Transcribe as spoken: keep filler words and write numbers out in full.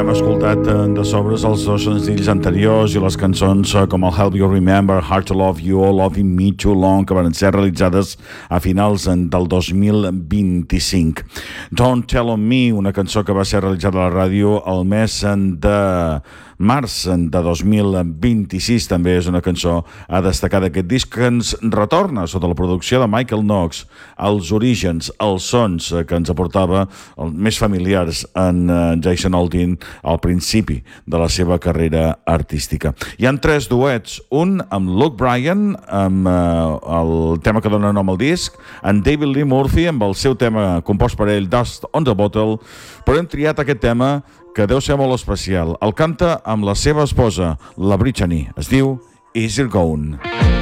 ja hem escoltat de sobres els dos senzills anteriors i les cançons com el Help You Remember, Hard to Love You o Loving Me Too Long, que van ser realitzades a finals del dos mil vint-i-cinc. Don't Tell on Me, una cançó que va ser realitzada a la ràdio el mes de març de dos mil vint-i-sis, també és una cançó a destacar d'aquest disc que ens retorna sota la producció de Michael Knox als orígens, als sons que ens aportava els més familiars en Jason Aldean al principi de la seva carrera artística. Hi ha tres duets, un amb Luke Bryan, amb eh, el tema que dona nom al disc, en David Lee Murphy, amb el seu tema compost per ell, Dust on the Bottle, però hem triat aquest tema que deu ser molt especial. El canta amb la seva esposa, la Brittany. Es diu Easier Gone.